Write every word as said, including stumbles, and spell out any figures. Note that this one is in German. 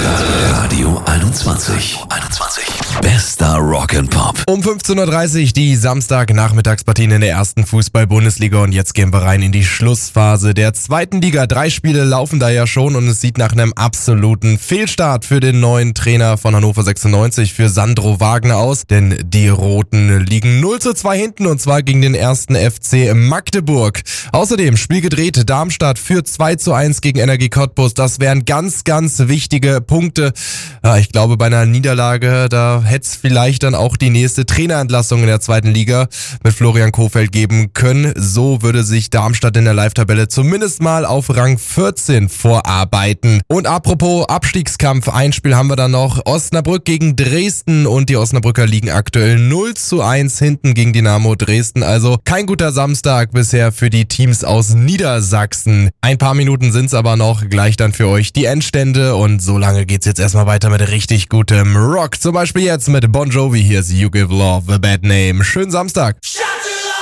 Radio einundzwanzig. einundzwanzig. Bester Rock'n'Pop. Um fünfzehn Uhr dreißig die Samstag-Nachmittagspartien in der ersten Fußball-Bundesliga und jetzt gehen wir rein in die Schlussphase der zweiten Liga. Drei Spiele laufen da ja schon und es sieht nach einem absoluten Fehlstart für den neuen Trainer von Hannover sechsundneunzig, für Sandro Wagner aus, denn die Roten liegen null zu zwei hinten und zwar gegen den ersten F C Magdeburg. Außerdem Spiel gedreht, Darmstadt führt zwei zu eins gegen Energie Cottbus. Das wären ganz, ganz wichtige Punkte. Ja, ich glaube, bei einer Niederlage, da hätte es vielleicht dann auch die nächste Trainerentlassung in der zweiten Liga mit Florian Kohfeldt geben können. So würde sich Darmstadt in der Live-Tabelle zumindest mal auf Rang vierzehn vorarbeiten. Und apropos Abstiegskampf, ein Spiel haben wir dann noch. Osnabrück gegen Dresden und die Osnabrücker liegen aktuell null zu eins hinten gegen Dynamo Dresden. Also kein guter Samstag bisher für die Teams aus Niedersachsen. Ein paar Minuten sind's aber noch, gleich dann für euch die Endstände und so lange geht's jetzt erstmal weiter mit richtig gutem Rock. Zum Beispiel jetzt mit Bon Jovi, hier ist You Give Love a Bad Name. Schönen Samstag.